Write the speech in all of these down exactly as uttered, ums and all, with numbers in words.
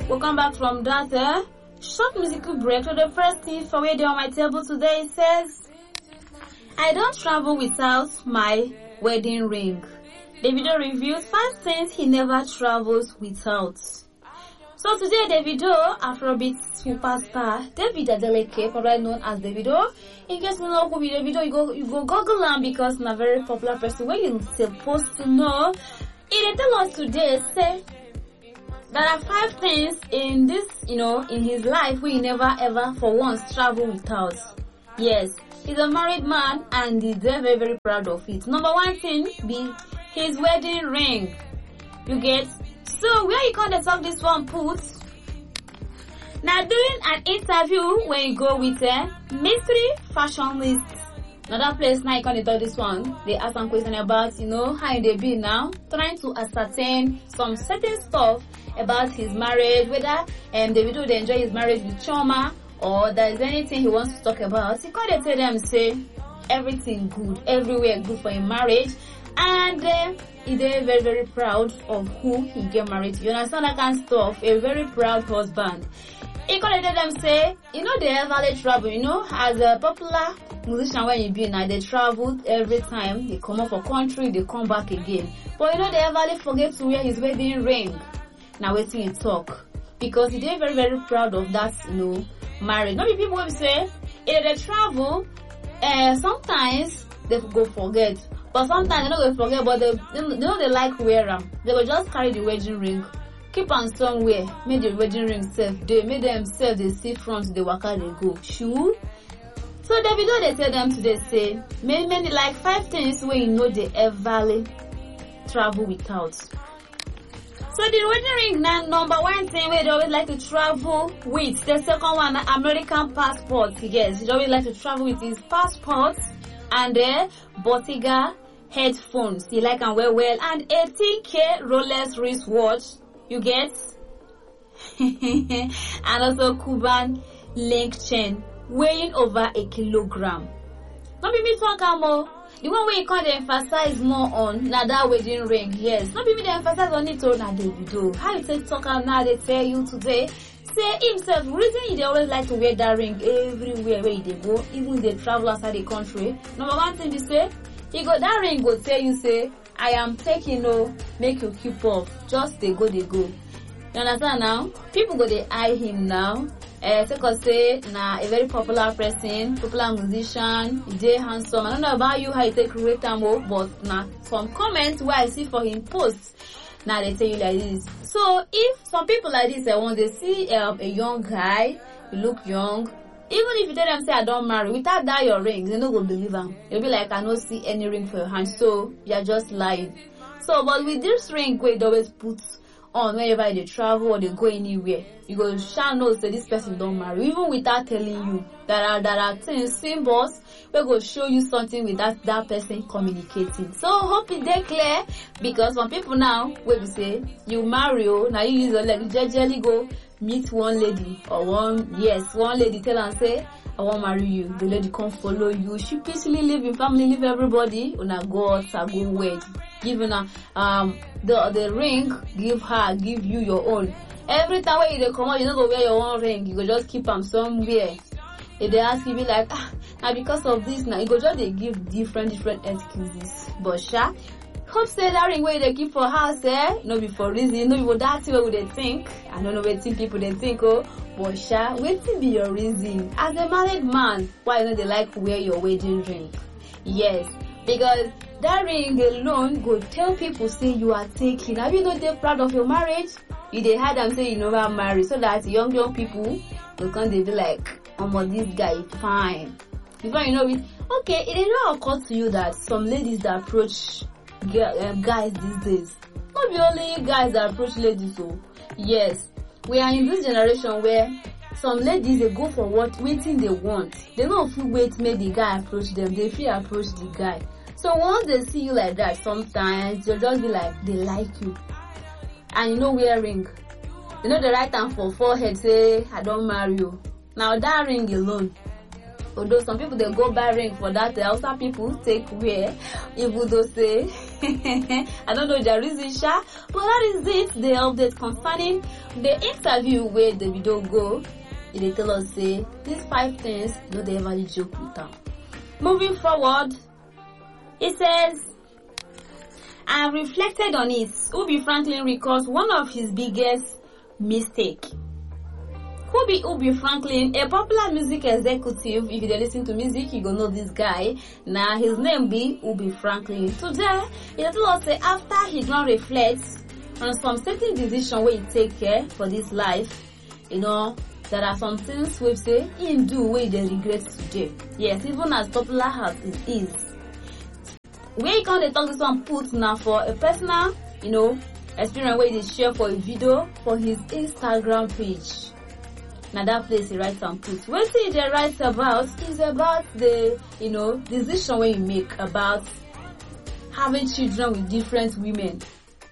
We'll come back from that uh, short musical break. So the first thing for me on my table today says, I don't travel without my wedding ring. Davido reviews five things he never travels without. So today, Davido, Afrobeat superstar David Adeleke, probably known as Davido. In case you know who be Davido, you go you go Google him because he's a very popular person. When you're supposed to know, he tell us today say there are five things in this, you know, in his life we never ever for once travel without. Yes, he's a married man and he's very very very proud of it. Number one thing be his wedding ring. You get. So where you can't talk this one put? Now during an interview when you go with a mystery fashionist, another place now you can't talk this one. They ask some question about, you know, how they be now, trying to ascertain some certain stuff about his marriage, whether um Davido they enjoy his marriage with Chioma or there is anything he wants to talk about. He can't tell them say everything good, everywhere good for a marriage. And uh, he's very, very, very proud of who he get married to. You understand that kind of stuff? A very proud husband. He can let them say, you know, they ever travel. You know, as a popular musician, when you be now, they travel every time. They come up for country, they come back again. But you know, they ever forget to wear his wedding ring. Now, wait till he talk. Because he's very, very proud of that, you know, marriage. Not people will say, if they travel, uh, sometimes they go forget. But sometimes they don't go forget, but they, they, they know they like wear them. They will just carry the wedding ring, keep on somewhere, make the wedding ring safe. They make themselves, they see front, they walk out, they go. Sure. So Davido, they tell them today, say, many, many, like five things where you know they ever travel without. So the wedding ring, now, number one thing where they always like to travel with. The second one, American passport. Yes, they always like to travel with his passport. And the Bottega headphones, you like and wear well, and eighteen K Rolex wristwatch, you get, and also Cuban link chain, weighing over a kilogram. Not be me talk more. The one way you can't emphasize more on now that wedding ring, yes. Not be me they emphasize on it, oh, now they do. How you take talk now they tell you today. Say himself, reason they always like to wear that ring everywhere where they go, even they travel outside the country. Number one thing they say, he got that ring go tell you say, I am taking no, make you keep off. Just they go, they go. You understand now? People go they eye him now. Uh, because say nah a very popular person, popular musician, they handsome. I don't know about you how you take create time, but nah some comments where I see for him posts. Now they tell you like this. So if some people like this, uh, when they see um, a young guy, you look young, even if you tell them say I don't marry, without that your ring, they no go believe them. They'll be like I don't see any ring for your hand, so you're just lying. So but with this ring, where they always put on whenever they travel or they go anywhere, you go shall know say this person don't marry, even without telling you. There are there are things, symbols we go show you something with that that person communicating. So hope it they clear, because some people now when we say you marry, oh now you use a like jejely go meet one lady or one yes one lady tell and say I won't marry you. The lady come follow you. She peacefully live in family, live everybody. Una go out, a go wed. Give her um the the ring. Give her, give you your own. Every time when you come out, you don't go wear your own ring. You go just keep them somewhere. If they ask you, be like, ah, now because of this, now you go just they give different different excuses. But sha, hope say that ring where they keep for house, eh? No be for reason, no be for that thing what they think. I don't know what think people they think, oh. But sha, what be your reason? As a married man, why don't they like wear your wedding ring? Yes, because that ring alone go tell people say you are taking. Have you not they proud of your marriage? You they had them say you never marry, so that young young people will come they be like, oh my this guy fine. Before you know it, okay, it did not occur to you that some ladies that approach guys these days, not the only guys that approach ladies. So yes, we are in this generation where some ladies they go for what waiting they want. They don't feel wait make the guy approach them. They feel approach the guy. So once they see you like that, sometimes they'll just be like they like you, and you know wear ring. You know the right hand for forehead say I don't marry you. Now that ring alone, Although some people they go buy ring for that, also people take wear. Even though say, I don't know the reason, sha, but that is it. The update concerning the interview where the video go. They tell us say these five things do they ever joke with them. Moving forward, it says, I have reflected on it. Ubi Franklin recalls one of his biggest mistakes. Who be Ubi Franklin, a popular music executive. If you listen to music, you go know this guy. Now his name be Ubi Franklin. Today, he told us say after he don't reflect on some certain decision where he take care for this life, you know, there are some things we say he do where they regret today. Yes, even as popular as it is. Where you can talk this one put now for a personal, you know, experience where they share for a video for his Instagram page. Now that place he writes and put. What he writes about is about the, you know, decision where you make about having children with different women.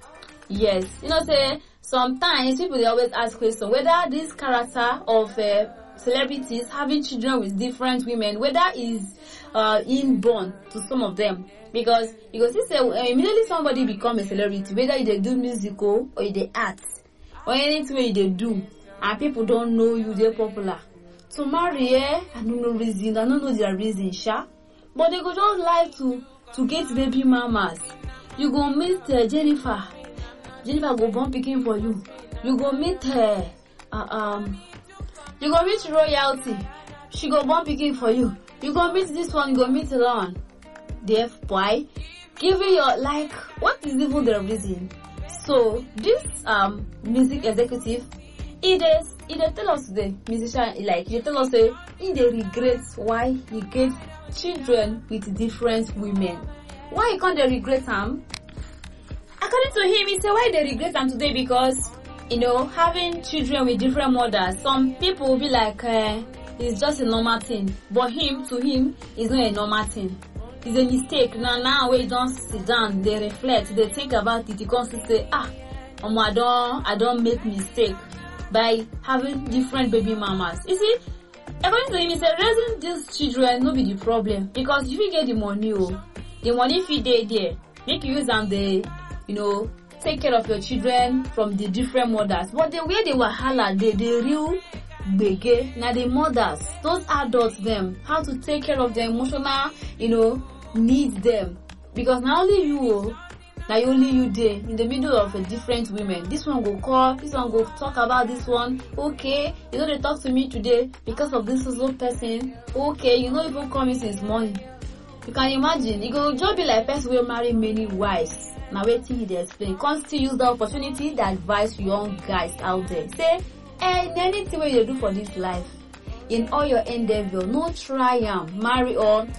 Yes, you know, say sometimes people they always ask questions whether this character of uh, celebrities having children with different women, whether is uh, inborn to some of them. Because you go see say uh, immediately somebody become a celebrity, whether they do musical or they act or anything they do. And people don't know you, they're popular. To marry, eh? I don't know reason, I don't know their reason, sha. But they go just like to, to get baby mamas. You go meet uh, Jennifer. Jennifer go born picking for you. You go meet her. Uh, um, you go meet royalty. She go born picking for you. You go meet this one, you go meet the other one. Deaf boy. Giving your, like, what is even the reason? So, this um music executive, He dey, he dey tell us the musician, like, he tell us say, he dey regret why he get children with different women. Why he can't they regret them? According to him, he say why they regret them today because, you know, having children with different mothers, some people will be like, uh, it's just a normal thing. But him, to him, it's not a normal thing. It's a mistake. Now, now, when you don't sit down, they reflect, they think about it, you can't say, ah, um, I don't, I don't make mistake by having different baby mamas. You see, according to him, he said raising these children no be the problem because if you get the money, oh, the money if you dey there, make you use them the, you know, take care of your children from the different mothers. But the way they were holla, they the real bege, now the mothers, those adults, them how to take care of their emotional, you know, needs them because not only you. Oh, now only you there in the middle of a different women. This one go call, this one go talk about this one. Okay, you know they talk to me today because of this little person. Okay, you know even coming since morning. You can imagine, you go just be like person will marry many wives. Now waiting he explain. Can't still use the opportunity to advise young guys out there. Say, hey, in anything what you do for this life, in all your endeavor, no try and marry or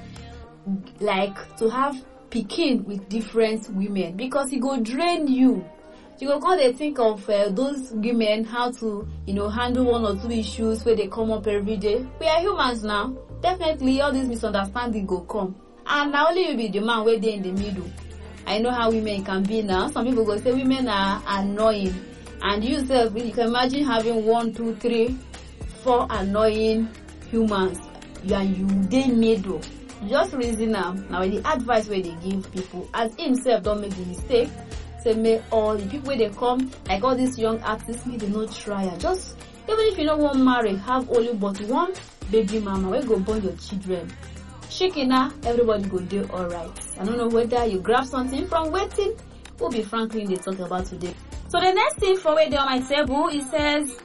like to have picking with different women because it go drain you. You go come they think of uh, those women how to, you know, handle one or two issues where they come up every day. We are humans now. Definitely all this misunderstanding go come. And now only you be the man where they in the middle. I know how women can be now. Some people go say women are annoying. And you yourself, you can imagine having one, two, three, four annoying humans. You and you they middle. Just reason now. Now the advice where they give people, as himself don't make the mistake. Say may all the people where they come, like all these young artists, may they not try and just even if you don't want to marry, have only but one baby mama. Where go born your children. Shikina, everybody go do alright. I don't know whether you grab something from waiting. Ubi Franklin they talk about today. So the next thing for where they on my table, it says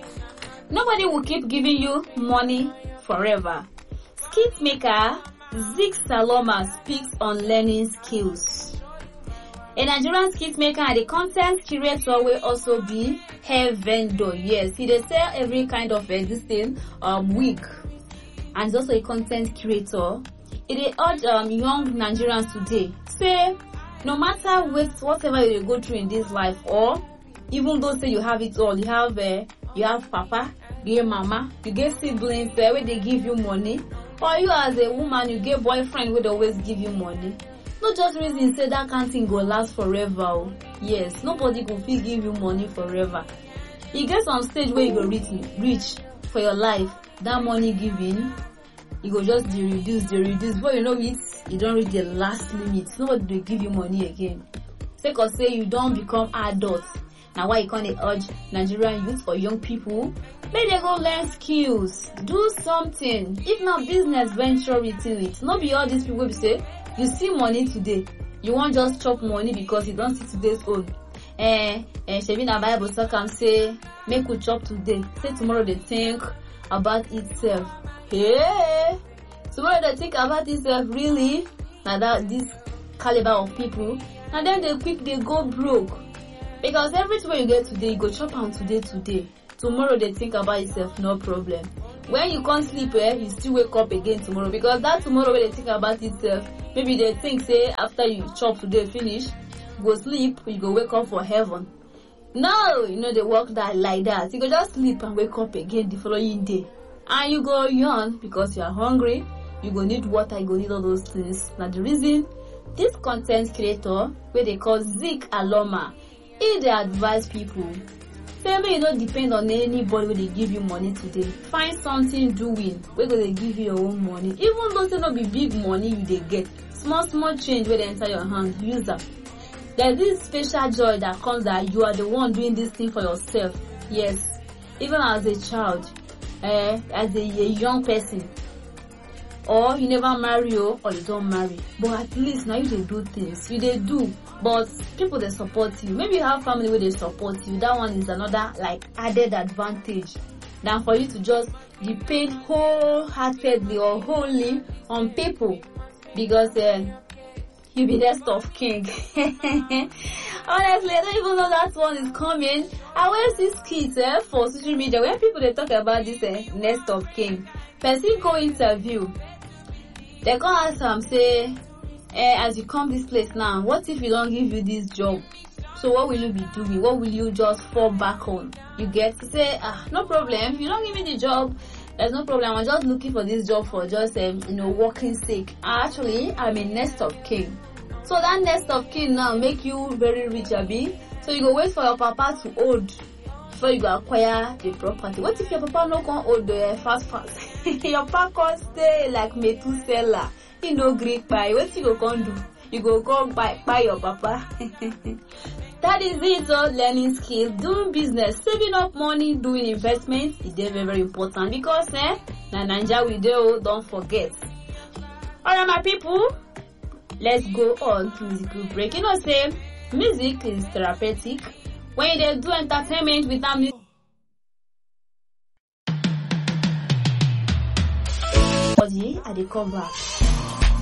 nobody will keep giving you money forever. Skit maker Zig Saloma speaks on learning skills. A Nigerian skit maker and a content curator will also be hair vendor. Yes, he they sell every kind of existing um wig, and he's also a content curator. It is urge um young Nigerians today say no matter what whatever you go through in this life, or even though say you have it all, you have uh, you have papa, you get mama, you get siblings there uh, where they give you money. Or you as a woman, you get boyfriend would always give you money. Not just reason say that can't thing go last forever. Oh. Yes, nobody will feel give you money forever. You get some stage where you go reach, reach for your life. That money giving, you go just dey reduce dey reduce before you know it, you don reach the last limit. Nobody dey give you money again sake of say you don become adult. Na why you come dey urge Nigerian youth or young people make they go learn skills, do something. If na business, venture into it. No be all these people be say you see money today, you wan just chop money because you don see today's own. Eh, eh, shebi na Bible talk am say make we chop today, say tomorrow dey think about itself. Hey, tomorrow they think about itself. Really? Now that this caliber of people, and then they quick they go broke because everything you get today, you go chop on today today. Tomorrow they think about itself, no problem. When you can't sleep, eh, you still wake up again tomorrow because that tomorrow when they think about itself, maybe they think say after you chop today finish, go sleep, you go wake up for heaven. No, you know they work that like that. You go just sleep and wake up again the following day. And you go yawn because you are hungry, you go need water, you go need all those things. Now the reason this content creator, where they call Zik Aloma, he they advise people, say may you not depend on anybody when they give you money today. Find something doing where they give you your own money. Even though they not be big money you they get, small small change where they enter your hand, use them. There's this special joy that comes that you are the one doing this thing for yourself. Yes, even as a child. Uh, as a, a young person, or you never marry or you don't marry, but at least now you they do things, you they do, but people they support you. Maybe you have family where they support you. That one is another like added advantage than for you to just depend wholeheartedly or wholly on people because uh, you be next of king. Honestly, I don't even know that one is coming. I always see skits eh, for social media where people they talk about this eh, nest of king. Person go interview, they go ask them say, eh, as you come this place now, what if you don't give you this job? So what will you be doing? What will you just fall back on? You get to say, ah, no problem. If you don't give me the job, there's no problem. I'm just looking for this job for just um, you know, working sake. Actually, I'm a nest of king. So that nest of kin now make you very rich, abi. So you go wait for your papa to old before you go acquire the property. What if your papa no come old uh, fast fast? Your papa can stay like Methuselah. He no Greek buy. What you go come do? You go go buy buy your papa. That is it. So learning skills, doing business, saving up money, doing investments is very very important because eh, na Naija we do. Don't forget. Alright, my people. Let's go on to musical break. You know, say music is therapeutic. When they do entertainment without music, I dey come back.